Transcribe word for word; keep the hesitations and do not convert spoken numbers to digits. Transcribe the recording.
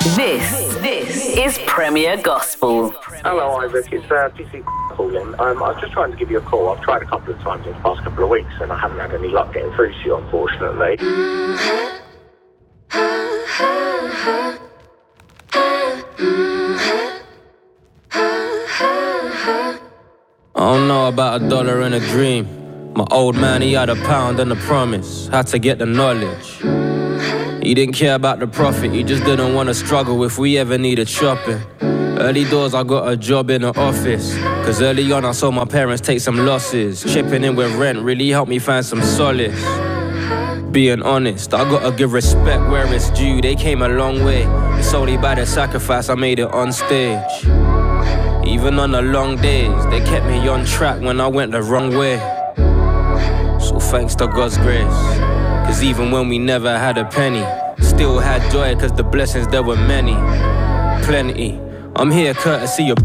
This, this is Premier Gospel. Hello, Isaac. It's uh, P C calling. Um, I was just trying to give you a call. I've tried a couple of times in the past couple of weeks, and I haven't had any luck getting through to you, unfortunately. I don't know about a dollar and a dream. My old man, he had a pound and a promise. Had to get the knowledge. He didn't care about the profit, he just didn't want to struggle if we ever needed shopping. Early doors, I got a job in the office. Cause early on I saw my parents take some losses. Chipping in with rent really helped me find some solace. Being honest, I gotta give respect where it's due. They came a long way. It's only by the sacrifice I made it on stage. Even on the long days, they kept me on track when I went the wrong way. So thanks to God's grace. Cause even when we never had a penny, still had joy cause the blessings there were many. Plenty. I'm here courtesy of